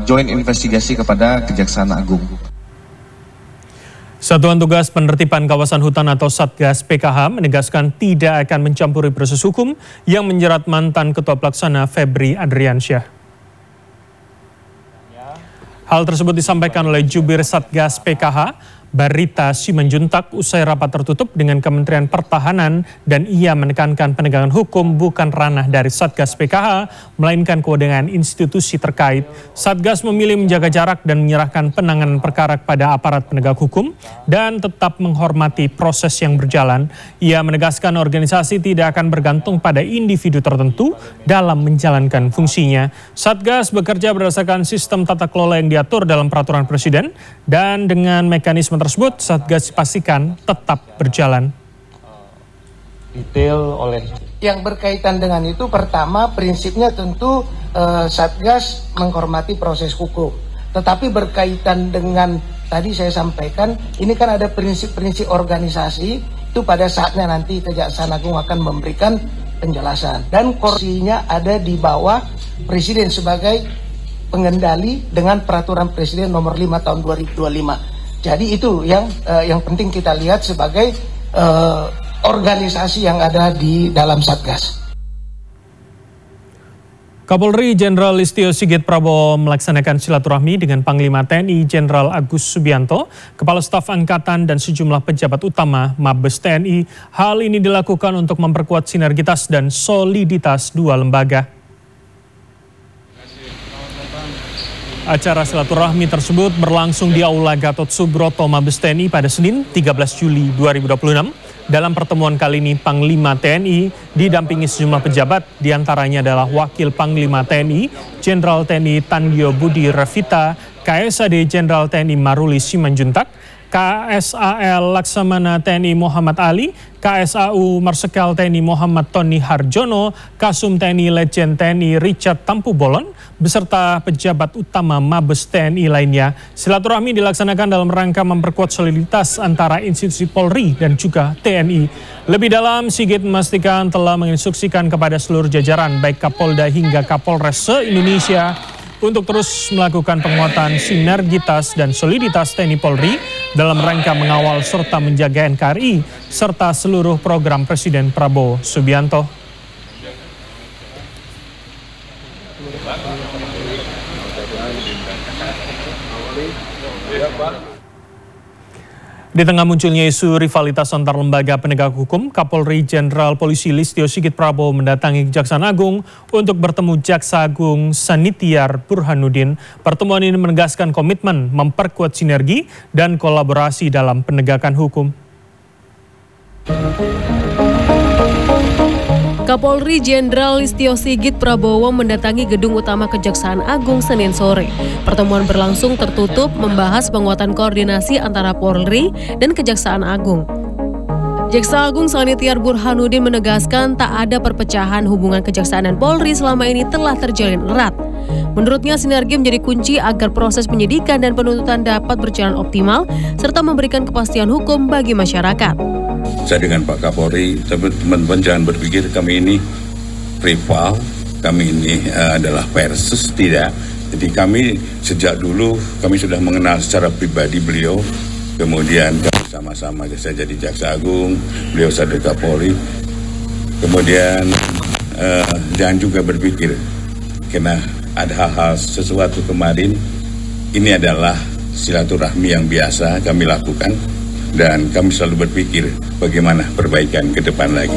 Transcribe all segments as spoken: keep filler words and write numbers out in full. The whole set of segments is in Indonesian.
joint investigasi kepada Kejaksaan Agung. Satuan Tugas Penertiban Kawasan Hutan atau Satgas P K H menegaskan tidak akan mencampuri proses hukum yang menjerat mantan Ketua Pelaksana Febri Adriansyah. Hal tersebut disampaikan oleh Jubir Satgas P K H, Barita Simanjuntak, usai rapat tertutup dengan Kementerian Pertahanan, dan ia menekankan penegakan hukum bukan ranah dari Satgas P K H, melainkan kewenangan institusi terkait. Satgas memilih menjaga jarak dan menyerahkan penanganan perkara kepada aparat penegak hukum dan tetap menghormati proses yang berjalan. Ia menegaskan organisasi tidak akan bergantung pada individu tertentu dalam menjalankan fungsinya. Satgas bekerja berdasarkan sistem tata kelola yang diatur dalam peraturan Presiden, dan dengan mekanisme tersebut Satgas dipastikan tetap berjalan. Detail oleh yang berkaitan dengan itu, pertama prinsipnya tentu eh, Satgas menghormati proses hukum. Tetapi berkaitan dengan tadi saya sampaikan, ini kan ada prinsip-prinsip organisasi, itu pada saatnya nanti Kejaksaan Agung akan memberikan penjelasan. Dan kursinya ada di bawah Presiden sebagai pengendali dengan peraturan Presiden nomor lima tahun dua ribu dua puluh lima. Jadi itu yang uh, yang penting kita lihat sebagai uh, organisasi yang ada di dalam Satgas. Kapolri Jenderal Listio Sigit Prabowo melaksanakan silaturahmi dengan Panglima T N I Jenderal Agus Subianto, Kepala Staf Angkatan, dan sejumlah pejabat utama Mabes T N I. Hal ini dilakukan untuk memperkuat sinergitas dan soliditas dua lembaga. Acara silaturahmi tersebut berlangsung di Aula Gatot Subroto Mabes T N I pada Senin tiga belas Juli dua ribu dua puluh enam. Dalam pertemuan kali ini Panglima T N I didampingi sejumlah pejabat, diantaranya adalah Wakil Panglima T N I Jenderal T N I Tandio Budi Revita, K S A D Jenderal T N I Maruli Simanjuntak, K S A L Laksamana T N I Muhammad Ali, K S A U Marsikal T N I Muhammad Tony Harjono, Kasum T N I Legend T N I Richard Tampu Bolon, beserta pejabat utama Mabes T N I lainnya. Silaturahmi dilaksanakan dalam rangka memperkuat soliditas antara institusi Polri dan juga T N I. Lebih dalam, Sigit memastikan telah menginstruksikan kepada seluruh jajaran baik Kapolda hingga Kapolres se-Indonesia untuk terus melakukan penguatan sinergitas dan soliditas T N I Polri dalam rangka mengawal serta menjaga N K R I serta seluruh program Presiden Prabowo Subianto. Di tengah munculnya isu rivalitas antar lembaga penegak hukum, Kapolri Jenderal Polisi Listio Sigit Prabowo mendatangi Kejaksaan Agung untuk bertemu Jaksa Agung Sanitiar Burhanuddin. Pertemuan ini menegaskan komitmen memperkuat sinergi dan kolaborasi dalam penegakan hukum. Kapolri Jenderal Listio Sigit Prabowo mendatangi gedung utama Kejaksaan Agung Senin sore. Pertemuan berlangsung tertutup membahas penguatan koordinasi antara Polri dan Kejaksaan Agung. Jaksa Agung Sanitiar Burhanuddin menegaskan tak ada perpecahan hubungan Kejaksaan dan Polri selama ini telah terjalin erat. Menurutnya sinergi menjadi kunci agar proses penyidikan dan penuntutan dapat berjalan optimal serta memberikan kepastian hukum bagi masyarakat. Saya dengan Pak Kapolri, teman-teman jangan berpikir kami ini rival, kami ini uh, adalah versus, tidak. Jadi kami sejak dulu, kami sudah mengenal secara pribadi beliau, kemudian kami sama-sama, saya jadi Jaksa Agung, beliau sebagai Kapolri, kemudian uh, jangan juga berpikir, karena ada hal-hal sesuatu kemarin, ini adalah silaturahmi yang biasa kami lakukan, dan kami selalu berpikir bagaimana perbaikan ke depan lagi.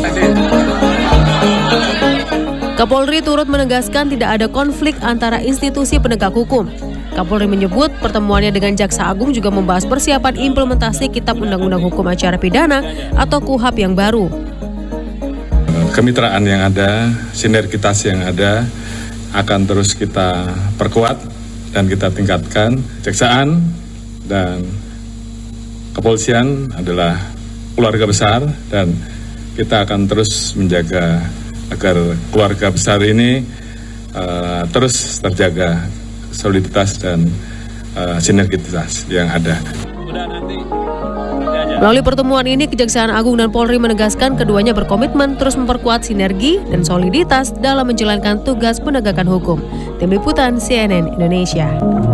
Kapolri turut menegaskan tidak ada konflik antara institusi penegak hukum. Kapolri menyebut pertemuannya dengan Jaksa Agung juga membahas persiapan implementasi Kitab Undang-Undang Hukum Acara Pidana atau KUHAP yang baru. Kemitraan yang ada, sinergitas yang ada akan terus kita perkuat dan kita tingkatkan. Kejaksaan dan kepolisian adalah keluarga besar dan kita akan terus menjaga agar keluarga besar ini uh, terus terjaga soliditas dan uh, sinergitas yang ada. Udah nanti, nanti aja. Melalui pertemuan ini, Kejaksaan Agung dan Polri menegaskan keduanya berkomitmen terus memperkuat sinergi dan soliditas dalam menjalankan tugas penegakan hukum. Tim Liputan C N N Indonesia.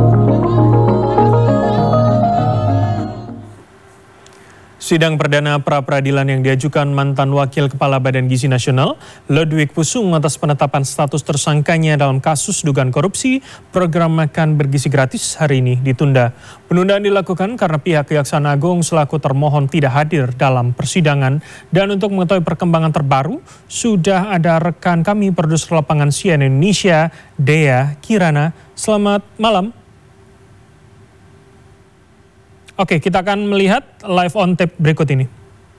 Sidang perdana pra-peradilan yang diajukan mantan Wakil Kepala Badan Gizi Nasional, Ludwig Pusung, atas penetapan status tersangkanya dalam kasus dugaan korupsi program makan bergizi gratis hari ini ditunda. Penundaan dilakukan karena pihak Kejaksaan Agung selaku termohon tidak hadir dalam persidangan. Dan untuk mengetahui perkembangan terbaru, sudah ada rekan kami produser lapangan C N N Indonesia, Dea Kirana. Selamat malam. Oke, kita akan melihat live on tape berikut ini.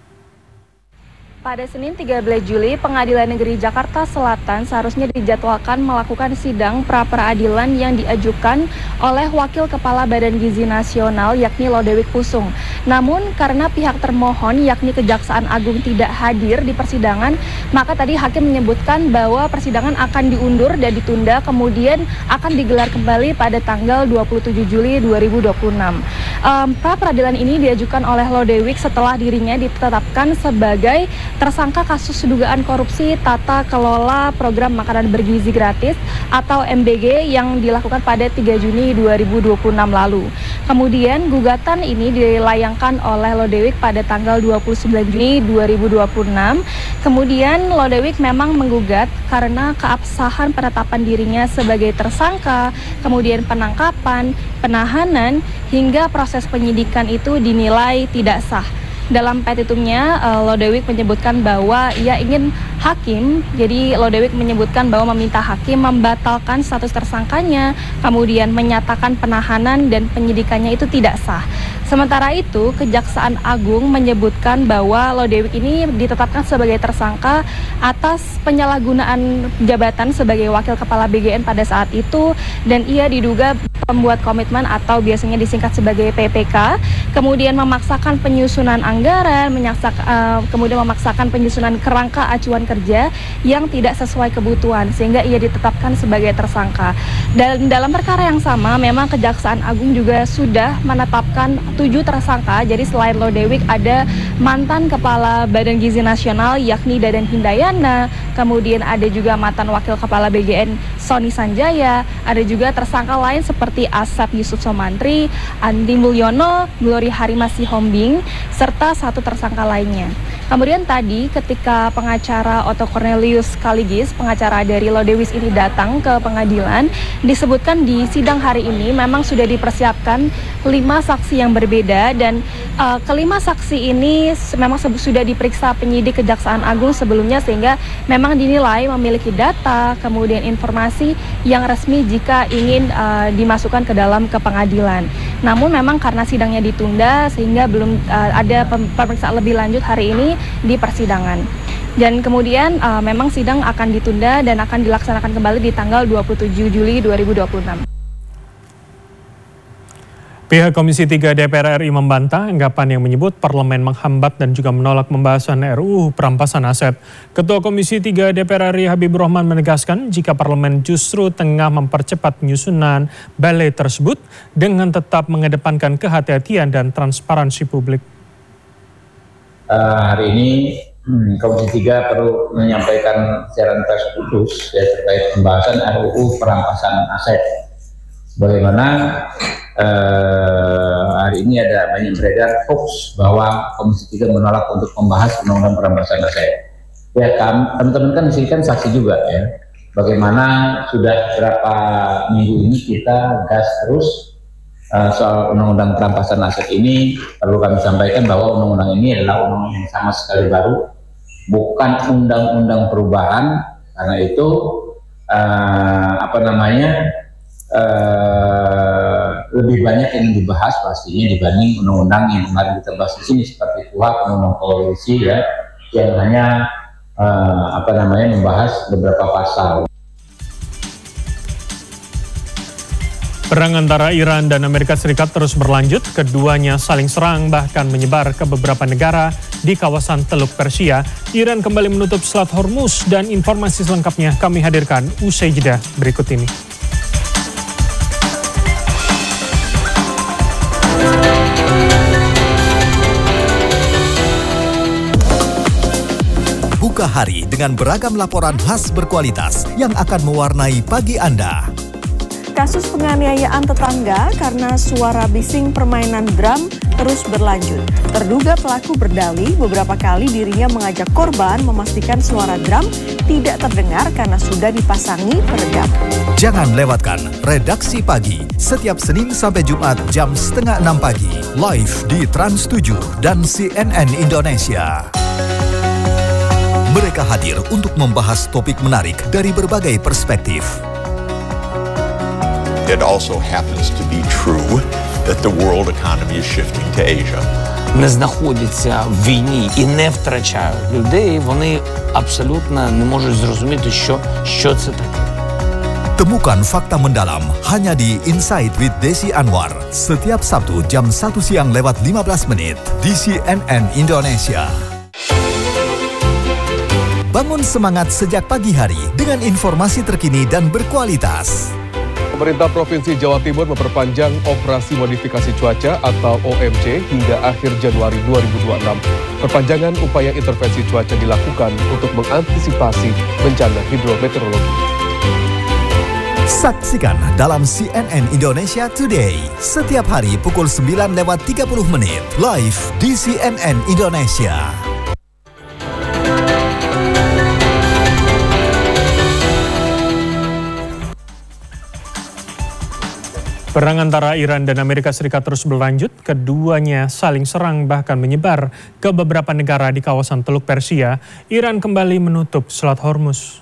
Pada Senin tiga belas Juli, Pengadilan Negeri Jakarta Selatan seharusnya dijadwalkan melakukan sidang pra-peradilan yang diajukan oleh Wakil Kepala Badan Gizi Nasional yakni Ludwig Pusung. Namun karena pihak termohon yakni Kejaksaan Agung tidak hadir di persidangan, maka tadi hakim menyebutkan bahwa persidangan akan diundur dan ditunda, kemudian akan digelar kembali pada tanggal dua puluh tujuh Juli dua ribu dua puluh enam. Um, pra-peradilan ini diajukan oleh Ludwig setelah dirinya ditetapkan sebagai tersangka kasus dugaan korupsi tata kelola program makanan bergizi gratis atau M B G yang dilakukan pada tiga Juni dua ribu dua puluh enam lalu. Kemudian gugatan ini dilayangkan oleh Ludwig pada tanggal dua puluh sembilan Juni dua ribu dua puluh enam. Kemudian Ludwig memang menggugat karena keabsahan penetapan dirinya sebagai tersangka, kemudian penangkapan, penahanan, hingga proses penyidikan itu dinilai tidak sah. Dalam petitumnya, uh, Ludwig menyebutkan bahwa ia ingin hakim, jadi Ludwig menyebutkan bahwa meminta hakim membatalkan status tersangkanya, kemudian menyatakan penahanan dan penyidikannya itu tidak sah. Sementara itu, Kejaksaan Agung menyebutkan bahwa Ludwig ini ditetapkan sebagai tersangka atas penyalahgunaan jabatan sebagai Wakil Kepala B G N pada saat itu, dan ia diduga pembuat komitmen atau biasanya disingkat sebagai P P K, kemudian memaksakan penyusunan anggaran, menyaksak, uh, kemudian memaksakan penyusunan kerangka acuan kerja yang tidak sesuai kebutuhan, sehingga ia ditetapkan sebagai tersangka. Dan dalam perkara yang sama, memang Kejaksaan Agung juga sudah menetapkan tujuh tersangka. Jadi selain Ludwig ada mantan Kepala Badan Gizi Nasional yakni Dadan Hindayana, kemudian ada juga mantan Wakil Kepala B G N Sony Sanjaya, ada juga tersangka lain seperti Asep Yusuf Somantri, Andi Mulyono, Glory Harimasi Hombing, serta satu tersangka lainnya. Kemudian tadi ketika pengacara Otto Cornelius Kaligis, pengacara dari Ludwig ini datang ke pengadilan, disebutkan di sidang hari ini memang sudah dipersiapkan lima saksi yang berbeda, dan uh, kelima saksi ini memang sudah diperiksa penyidik Kejaksaan Agung sebelumnya, sehingga memang dinilai memiliki data, kemudian informasi yang resmi jika ingin uh, dimasukkan ke dalam ke pengadilan. Namun memang karena sidangnya ditunda sehingga belum uh, ada pemeriksaan lebih lanjut hari ini di persidangan. Dan kemudian uh, memang sidang akan ditunda dan akan dilaksanakan kembali di tanggal dua puluh tujuh Juli dua ribu dua puluh enam. Pihak Komisi tiga D P R R I membantah anggapan yang menyebut parlemen menghambat dan juga menolak pembahasan R U U perampasan aset. Ketua Komisi tiga D P R R I Habibur Rahman menegaskan jika parlemen justru tengah mempercepat penyusunan balai tersebut dengan tetap mengedepankan kehati-hatian dan transparansi publik. Uh, hari ini hmm, Komisi tiga perlu menyampaikan siaran pers khusus ya, terkait pembahasan R U U perampasan aset. Bagaimana uh, hari ini ada banyak beredar hoax bahwa Komisi tiga menolak untuk membahas undang-undang perampasan aset. Ya, teman-teman kan di sini kan saksi juga ya. Bagaimana sudah berapa minggu ini kita gas terus Uh, soal undang-undang perampasan aset ini. Perlu kami sampaikan bahwa undang-undang ini adalah undang-undang yang sama sekali baru, bukan undang-undang perubahan. Karena itu uh, apa namanya uh, lebih banyak yang dibahas pastinya dibanding undang-undang yang kemarin kita bahas di sini seperti K U H P, undang-undang polisi ya, yang hanya uh, apa namanya membahas beberapa pasal. Perang antara Iran dan Amerika Serikat terus berlanjut, keduanya saling serang bahkan menyebar ke beberapa negara di kawasan Teluk Persia. Iran kembali menutup Selat Hormuz dan informasi selengkapnya kami hadirkan usai jeda berikut ini. Buka hari dengan beragam laporan khas berkualitas yang akan mewarnai pagi Anda. Kasus penganiayaan tetangga karena suara bising permainan drum terus berlanjut. Terduga pelaku berdalih beberapa kali dirinya mengajak korban memastikan suara drum tidak terdengar karena sudah dipasangi peredam. Jangan lewatkan Redaksi Pagi setiap Senin sampai Jumat jam setengah enam pagi live di Trans tujuh dan C N N Indonesia. Mereka hadir untuk membahas topik menarik dari berbagai perspektif. It also happens to be true that the world economy is shifting to Asia. Не знаходяться в війні і не втрачають людей, вони абсолютно не можуть зрозуміти, що, що це таке. Temukan fakta mendalam hanya di Insight with Desi Anwar setiap Sabtu jam satu siang lewat lima belas menit di C N N Indonesia. Bangun semangat sejak pagi hari dengan informasi terkini dan berkualitas. Pemerintah Provinsi Jawa Timur memperpanjang operasi modifikasi cuaca atau O M C hingga akhir Januari dua ribu dua puluh enam. Perpanjangan upaya intervensi cuaca dilakukan untuk mengantisipasi bencana hidrometeorologi. Saksikan dalam C N N Indonesia Today setiap hari pukul sembilan lewat tiga puluh menit live di C N N Indonesia. Perang antara Iran dan Amerika Serikat terus berlanjut. Keduanya saling serang bahkan menyebar ke beberapa negara di kawasan Teluk Persia. Iran kembali menutup Selat Hormuz.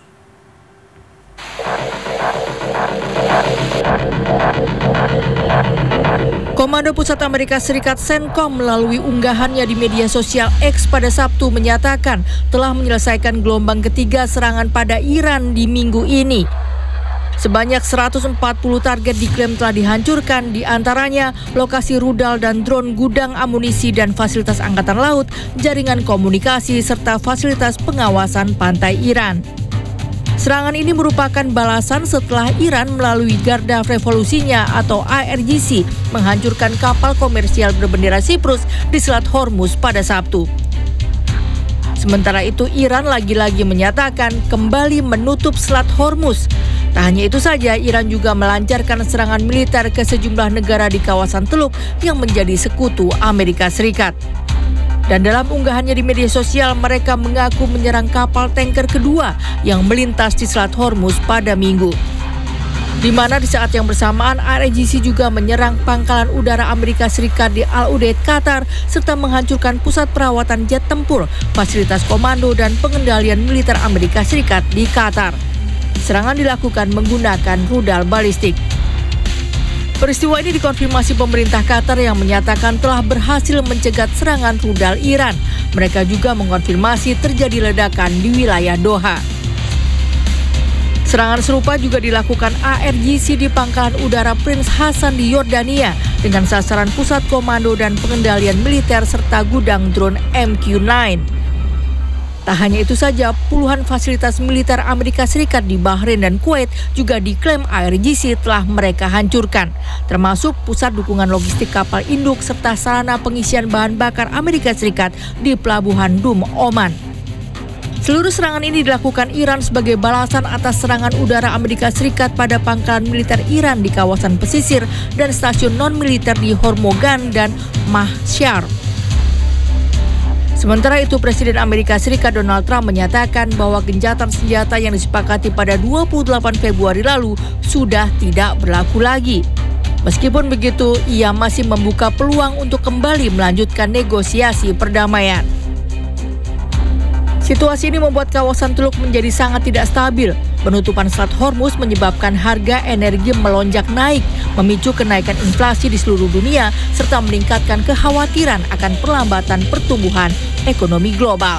Komando Pusat Amerika Serikat CENTCOM melalui unggahannya di media sosial X pada Sabtu menyatakan telah menyelesaikan gelombang ketiga serangan pada Iran di minggu ini. Sebanyak seratus empat puluh target diklaim telah dihancurkan, di antaranya lokasi rudal dan drone, gudang amunisi dan fasilitas angkatan laut, jaringan komunikasi, serta fasilitas pengawasan pantai Iran. Serangan ini merupakan balasan setelah Iran melalui Garda Revolusinya atau I R G C menghancurkan kapal komersial berbendera Siprus di Selat Hormuz pada Sabtu. Sementara itu, Iran lagi-lagi menyatakan kembali menutup Selat Hormuz. Tak hanya itu saja, Iran juga melancarkan serangan militer ke sejumlah negara di kawasan Teluk yang menjadi sekutu Amerika Serikat. Dan dalam unggahannya di media sosial, mereka mengaku menyerang kapal tanker kedua yang melintas di Selat Hormuz pada Minggu. Di mana di saat yang bersamaan, I R G C juga menyerang pangkalan udara Amerika Serikat di Al Udeid, Qatar, serta menghancurkan pusat perawatan jet tempur, fasilitas komando dan pengendalian militer Amerika Serikat di Qatar. Serangan dilakukan menggunakan rudal balistik. Peristiwa ini dikonfirmasi pemerintah Qatar yang menyatakan telah berhasil mencegat serangan rudal Iran. Mereka juga mengonfirmasi terjadi ledakan di wilayah Doha. Serangan serupa juga dilakukan I R G C di pangkalan udara Prince Hassan di Yordania dengan sasaran pusat komando dan pengendalian militer serta gudang drone M Q sembilan. Tak hanya itu saja, puluhan fasilitas militer Amerika Serikat di Bahrain dan Kuwait juga diklaim I R G C telah mereka hancurkan, termasuk pusat dukungan logistik kapal induk serta sarana pengisian bahan bakar Amerika Serikat di Pelabuhan Dum, Oman. Seluruh serangan ini dilakukan Iran sebagai balasan atas serangan udara Amerika Serikat pada pangkalan militer Iran di kawasan pesisir dan stasiun non-militer di Hormozgan dan Mahshar. Sementara itu, Presiden Amerika Serikat Donald Trump menyatakan bahwa gencatan senjata yang disepakati pada dua puluh delapan Februari lalu sudah tidak berlaku lagi. Meskipun begitu, ia masih membuka peluang untuk kembali melanjutkan negosiasi perdamaian. Situasi ini membuat kawasan Teluk menjadi sangat tidak stabil. Penutupan Selat Hormuz menyebabkan harga energi melonjak naik, memicu kenaikan inflasi di seluruh dunia, serta meningkatkan kekhawatiran akan perlambatan pertumbuhan ekonomi global.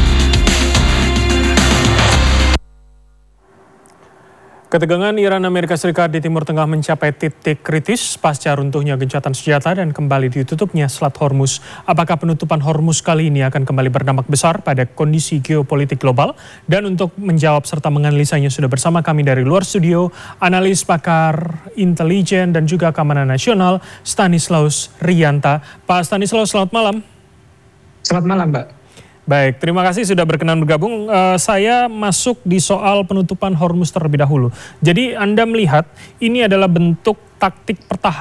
Ketegangan Iran Amerika Serikat di Timur Tengah mencapai titik kritis pasca runtuhnya gencatan senjata dan kembali ditutupnya Selat Hormuz. Apakah penutupan Hormuz kali ini akan kembali berdampak besar pada kondisi geopolitik global? Dan untuk menjawab serta menganalisanya sudah bersama kami dari luar studio, analis pakar intelijen dan juga keamanan nasional Stanislaus Rianta. Pak Stanislaus, selamat malam. Selamat malam, Mbak. Baik, terima kasih sudah berkenan bergabung. Uh, saya masuk di soal penutupan Hormuz terlebih dahulu. Jadi Anda melihat ini adalah bentuk taktik pertahanan